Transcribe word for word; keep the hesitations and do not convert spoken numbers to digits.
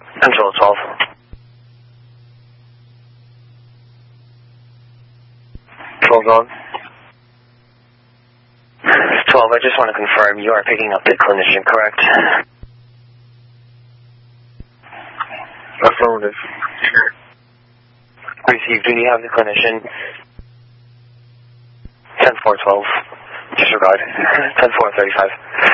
Control twelve. twelve on. twelve, I just want to confirm you are picking up the clinician, correct? Affirmative. Received. Do you have the clinician? ten four twelve. Disregard. ten four thirty-five.